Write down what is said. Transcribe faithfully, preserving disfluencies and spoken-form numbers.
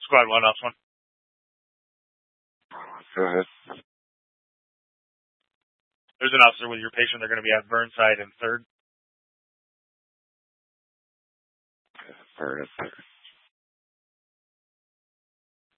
Squad one, ops one. Go ahead. There's an officer with your patient. They're going to be at Burnside and third. Third, third.